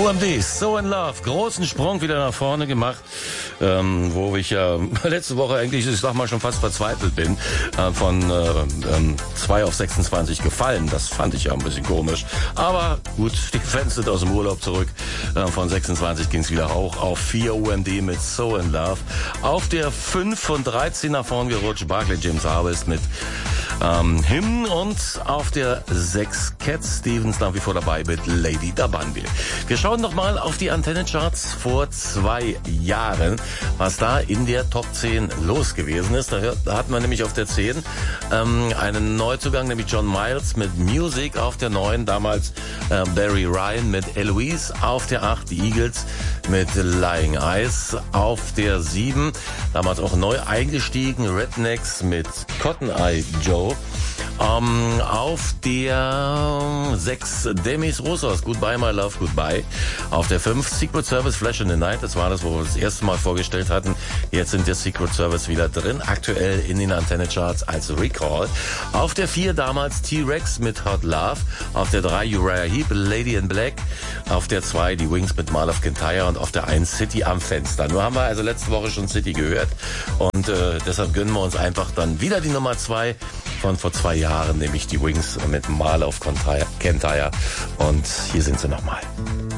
OMD, So in Love, großen Sprung wieder nach vorne gemacht, wo ich ja letzte Woche eigentlich, ich sag mal, schon fast verzweifelt bin, von 2 auf 26 gefallen. Das fand ich ja ein bisschen komisch. Aber gut, die Fans sind aus dem Urlaub zurück. Von 26 ging es wieder hoch auf 4 OMD mit So in Love. Auf der 5 von 13 nach vorne gerutscht, Barclay James Harvest mit Hymn, und auf der 6 Cat Stevens nach wie vor dabei mit Lady Dabangel. Wir schauen noch mal auf die Antenne-Charts vor 2 Jahren, was da in der Top 10 los gewesen ist. Da hatten wir nämlich auf der 10 einen Neuzugang, nämlich John Miles mit Music. Auf der 9 damals Barry Ryan mit Eloise. Auf der 8 die Eagles mit Lying Eyes. Auf der 7 damals auch neu eingestiegen Rednecks mit Cotton Eye Joe. Auf der 6 Demis Roussos, Goodbye My Love Goodbye. Auf der 5 Secret Service Flash in the Night, das war das, wo wir das erste Mal vorgestellt hatten. Jetzt sind der Secret Service wieder drin, aktuell in den Antenne-Charts als Recall. Auf der 4 damals T-Rex mit Hot Love. Auf der 3 Uriah Heep, Lady in Black. Auf der 2 die Wings mit Mal of Kintyre und auf der 1 City am Fenster. Nur haben wir also letzte Woche schon City gehört und deshalb gönnen wir uns einfach dann wieder die Nummer 2 von vor 2 Jahren, nämlich die Wings mit Mal of Kintyre, und hier sind sie nochmal.